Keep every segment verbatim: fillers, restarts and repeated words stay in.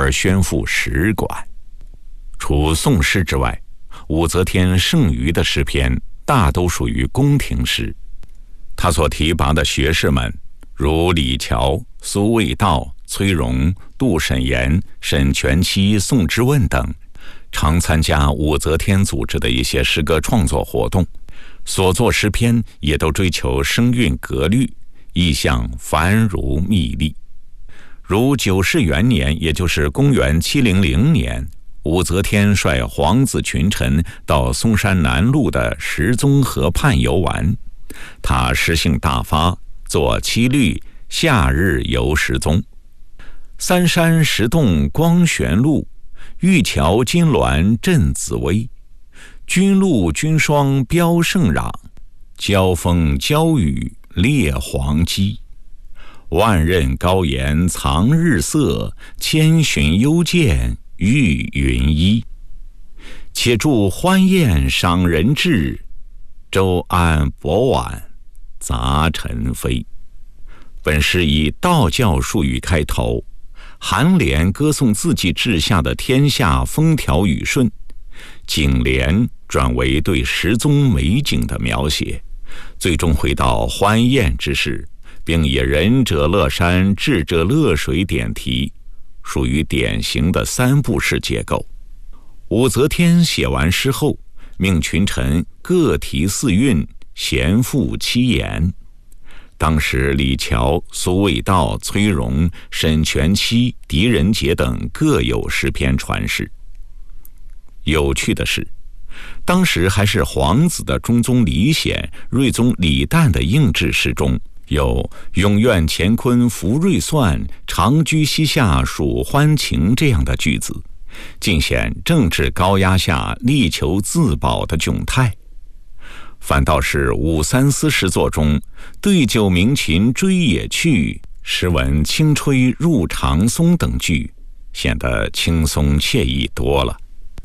而宣赋十管。除宋诗之外，武则天剩余的诗篇大都属于宫廷诗。他所提拔的学士们，如李峤、苏味道、崔融、杜审言、沈佺期、宋之问等，常参加武则天组织的一些诗歌创作活动，所作诗篇也都追求声韵格律，意象繁如密丽。如九世元年，也就是公元七零零年，武则天率皇子群臣到嵩山南麓的石宗河畔游玩，他诗兴大发，作七律《夏日游石宗》：三山石洞光玄露，玉桥金銮震紫薇。君露君霜标胜壤，交风交雨列黄鸡。万仞高岩藏日色，千寻幽涧遇云衣。且助欢宴赏人至，周安博婉杂尘飞。本诗以道教术语开头，颔联歌颂自己治下的天下风调雨顺，颈联转为对石宗美景的描写，最终回到欢宴之事，并以仁者乐山，智者乐水点题，属于典型的三部式结构。武则天写完诗后，命群臣各题四韵，咸赋七言。当时李峤、苏味道、崔融、沈佺期、狄仁杰等各有诗篇传世。有趣的是，当时还是皇子的中宗李显、睿宗李旦的应制诗中，有永愿乾坤福瑞算，长居西夏属欢情这样的句子，尽显政治高压下力求自保的窘态。反倒是武三思诗作中对酒鸣琴追也去，时闻轻吹入长松等句，显得轻松惬意多了。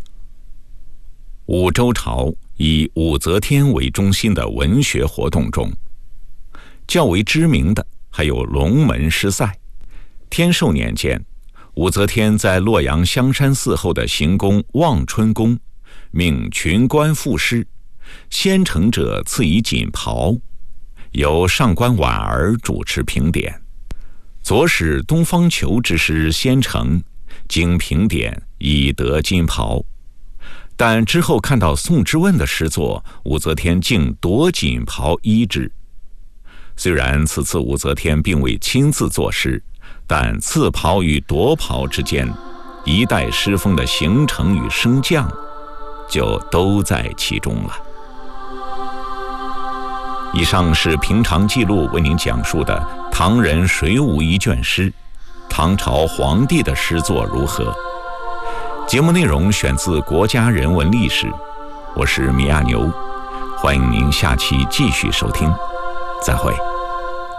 武周朝以武则天为中心的文学活动中，较为知名的还有龙门诗赛。天寿年间，武则天在洛阳香山寺后的行宫望春宫，命群官赋诗，先成者赐以锦袍，由上官婉儿主持评点。左使东方求之诗先成，经评点以得金袍。但之后看到宋之问的诗作，武则天竟夺锦袍衣之。虽然此次武则天并未亲自作诗，但赐袍与夺袍之间，一代诗风的形成与升降就都在其中了。以上是平常记录为您讲述的唐人水舞一卷诗，唐朝皇帝的诗作如何。节目内容选自国家人文历史，我是米亚牛，欢迎您下期继续收听，再会。